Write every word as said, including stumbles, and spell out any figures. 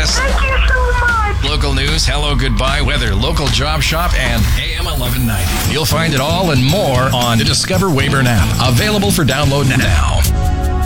breakfast. Thank you so much. Local news, hello, goodbye, weather, local job shop, and A M eleven ninety. You'll find it all and more on the Discover Weyburn app. Available for download now.